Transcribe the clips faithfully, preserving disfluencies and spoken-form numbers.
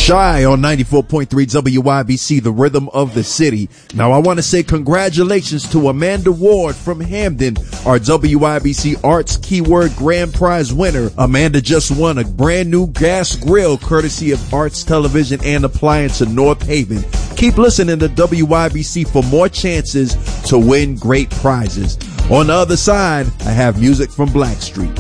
Shy on ninety-four point three W Y B C, the rhythm of the city. Now, I want to say congratulations to Amanda Ward from Hamden, our W Y B C Arts Keyword Grand Prize winner. Amanda just won a brand new gas grill courtesy of Arts Television and Appliance in North Haven. Keep listening to W Y B C for more chances to win great prizes. On the other side, I have music from Blackstreet.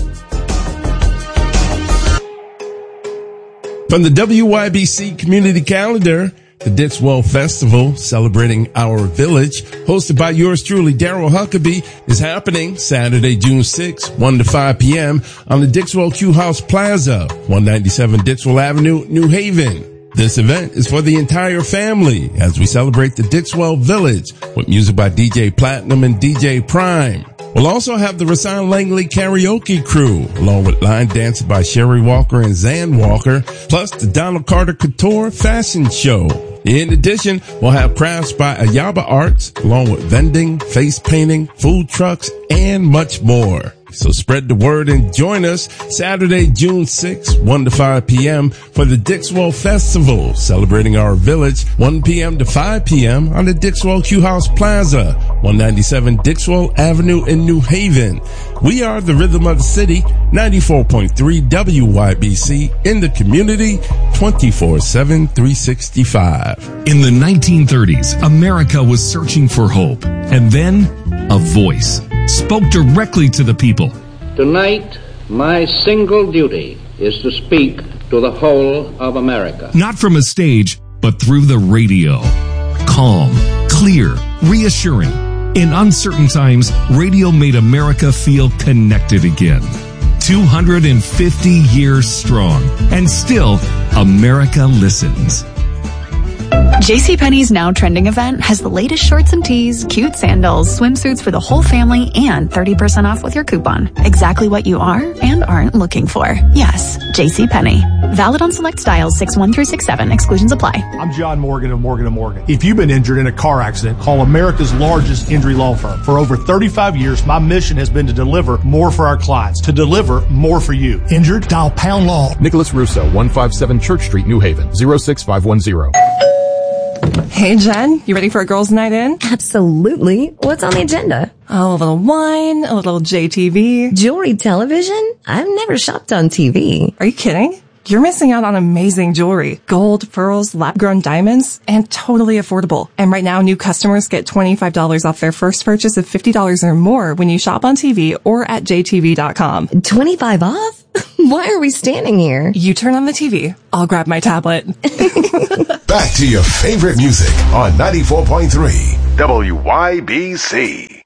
From the W Y B C Community Calendar, the Dixwell Festival, celebrating our village, hosted by yours truly, Daryl Huckabee, is happening Saturday, June sixth, one to five p.m. on the Dixwell Q House Plaza, one ninety-seven Dixwell Avenue, New Haven. This event is for the entire family as we celebrate the Dixwell Village with music by D J Platinum and D J Prime. We'll also have the Rasan Langley Karaoke Crew, along with line dancing by Sherry Walker and Zan Walker, plus the Donald Carter Couture Fashion Show. In addition, we'll have crafts by Ayaba Arts, along with vending, face painting, food trucks, and much more. So spread the word and join us Saturday, June sixth, one to five p.m. for the Dixwell Festival, celebrating our village, one p.m. to five p.m. on the Dixwell Q House Plaza, one ninety-seven Dixwell Avenue in New Haven. We are the rhythm of the city, ninety-four point three W Y B C, in the community, twenty-four seven, three sixty-five. In the nineteen thirties, America was searching for hope, and then a voice spoke directly to the people. Tonight, my single duty is to speak to the whole of America. Not from a stage, but through the radio. Calm, clear, reassuring. In uncertain times, radio made America feel connected again. two hundred fifty years strong, and still, America listens. JCPenney's Now Trending event has the latest shorts and tees, cute sandals, swimsuits for the whole family, and thirty percent off with your coupon. Exactly what you are and aren't looking for. Yes, JCPenney. Valid on select styles six one through six seven. Exclusions apply. I'm John Morgan of Morgan and Morgan. If you've been injured in a car accident, call America's largest injury law firm. For over thirty-five years, my mission has been to deliver more for our clients, to deliver more for you. Injured? Dial pound law. Nicholas Russo, one fifty-seven Church Street, New Haven, zero six five one zero. Hey, Jen, you ready for a girls' night in? Absolutely. What's on the agenda? Oh, a little wine, a little J T V. Jewelry television? I've never shopped on T V. Are you kidding? You're missing out on amazing jewelry. Gold, pearls, lab-grown diamonds, and totally affordable. And right now, new customers get twenty-five dollars off their first purchase of fifty dollars or more when you shop on T V or at J T V dot com. twenty-five off? Why are we standing here? You turn on the T V. I'll grab my tablet. Back to your favorite music on ninety-four point three W Y B C.